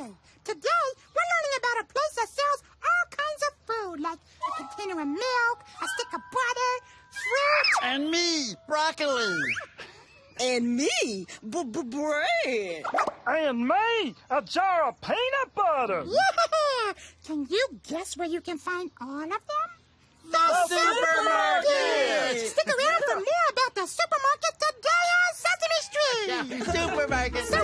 Today, we're learning about a place that sells all kinds of food, like a container of milk, a stick of butter, fruit. And me, broccoli. And me, bread. And me, a jar of peanut butter. Yeah! Can you guess where you can find all of them? The supermarket! Stick around for more about the supermarket today on Sesame Street! Supermarket!